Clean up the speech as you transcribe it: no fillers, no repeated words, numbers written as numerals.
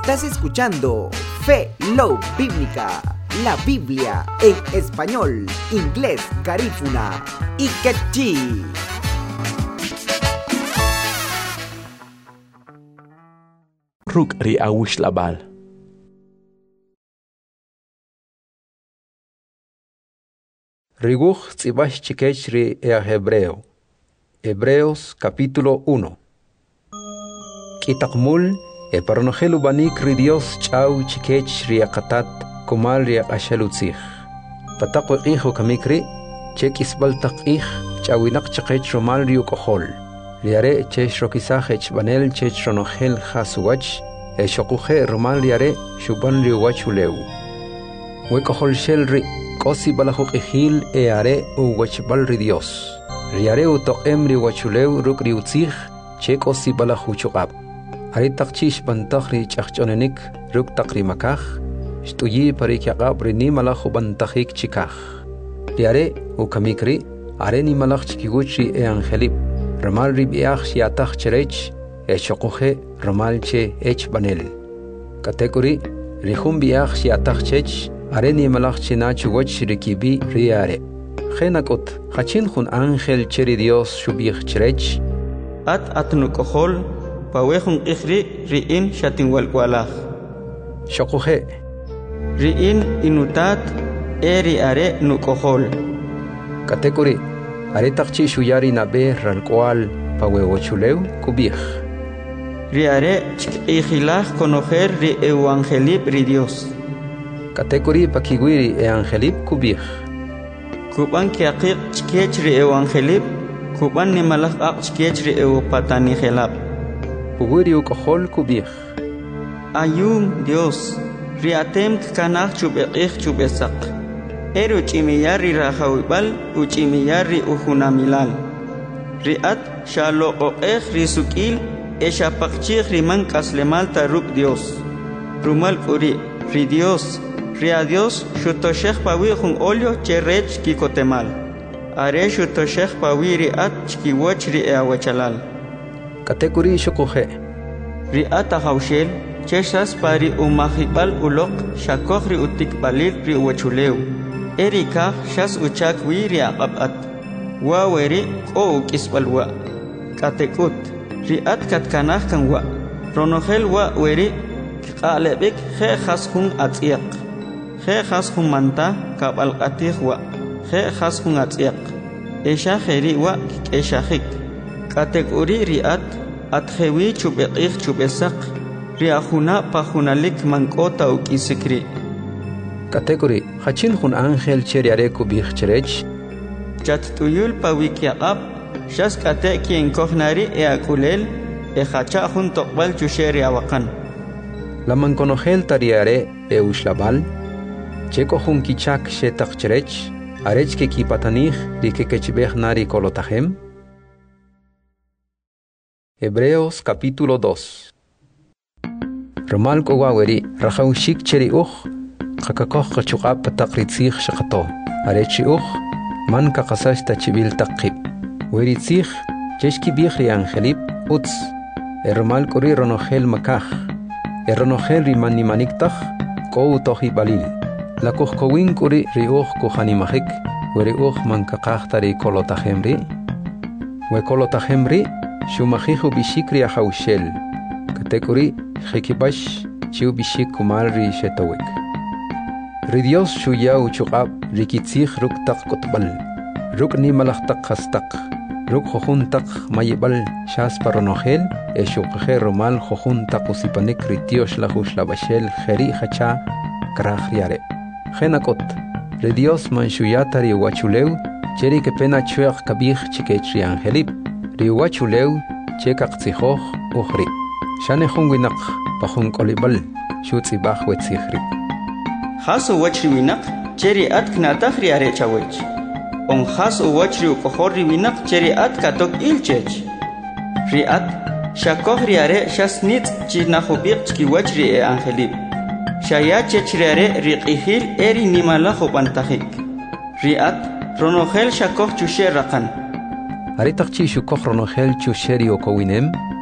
Estás escuchando Fe Love Bíblica, la Biblia en español, inglés, garífuna y quechí. Ruk ri awish labal. Riguj tzibash chikech ri Hebreo. Hebreos capítulo 1. Kitakmul paronogelu banik ri Dios chau chikech ri akatat kumal ri akashalutzich. Patakwe ijo kamikri chekis baltak ij chawinak chakech romal ri ukohol. Riare chech rokisajech banel chech ronogel hasuwach shokuje romal riare shuban ri wachuleu. Wekohol shel ri kosi balajuk ijil are uwachbal ri Dios. Riare utoqem ri wachuleu ruk ri utzich che kosi balajuchukab. Ari takchish bantakri chachchonenik ruk takri makaj shtuyi parikyaqab ri ni malaju bantajik chikaj. Riare ukamikri are ni malaj chikiguchi angelip ramal ri biach shiataj cherech shokuje ramal che ech banel. Katekuri rihum biach shiataj chech are ni malaj china chugoch rikibi riare. Genakot hachin hun ángel cheri Dios shubich cherech at nukohol pawehun ikhri riin shatin walwalaj shokuje riin inutat eri are nukohol. Katekuri are takchi shuyari nabe ralkwal pawewochuleu kubich riare chikijilaj conocer ri evangelip ri Dios. Katekuri pakiguiri angelip kubich kuban kiaqik chikech ri evangelip kuban ni malaj aq chikech ri patani gelap Puguri ukohol kubich ayum Dios riatem kanaj chubekij chubesak eru chimiyar ri rajawibal uchimiyar ri ujunamilal riat shaloqoqej ri sukil eshapaqchij ri man kaslemal taruk Dios rumal uri ri Dios ria Dios shutoshech pawi jun olio cherech kikotemal are shutoshech pawi ri at chkiwoch ri awachalal. Katekuri shokuje ri at haushel cheshas pari umahibal ulok shakoj ri utikbalil ri wachuleu erika shas uchak wi ri aqabat wa weri o ukisbalwa katekut ri at katkanaj kanwa ronogel wa weri qalebik khe khas jun atiq khe khas jun manta kabal qatij wa khe khas jun atiq esha kheri wa eshahik katekuri ri at khewi chubeqij chubesaq ri ajuna pajunalik mankota ukisikri. Katekuri hachin jun ángel cheriare kubich cherech chat tuyul pawikiaqab shas kate kien kohnari akulel hacha jun toqbal chusheri awakan la manconogel tariare ushlabal cheko jun kichak shetak cherech arech ke kipatanij ri ke kechbej nari kolotajem. Hebreos capítulo 2. Romal kowaweri rajaushik cheri qakakoh qachuqab pataqritzij shaqato arechi man kaqasash tachibil taqib weritzij cheshki bihri angelip uts romal kori ronogel makaj ronogel ri manimaniktaj ko tohi balil la kohkowin kori ri kohanimajik weri man kaqahtari kolotajemri we kolotajemri shumajijo bishikri ahaushel katekuri jikibash chiu bishik kumal ri shetowek ri Dios shuyau chuqab rikitzij ruk taq kotbal ruk ni malajtaq hastaq ruk jojun taq mayibal shas paronogel shuqje romal jojun taq usipanik ri Dios lahush labashel jeri hacha krajriare genakot ri Dios man shuyata ri wachuleu cheri ke pena chuaq kabij chikech ri angelip ri wachuleu chekaqtzijoj ujri shane junwinaq pajun kolibal shutzibaj wetzijri hasu wachri winak cheri at knataj ri are chawech on hasu wachri ukohor ri winak cheri at katok ilchech ri at shakoj ri are shasnit chinajubiq chkiwach ri angelip shaya chech ri are ri qihil eri nimalajo bantajik ri at ronogel shakoj chusher raqan Aritakchi shukoj ronogel chusheri okowinem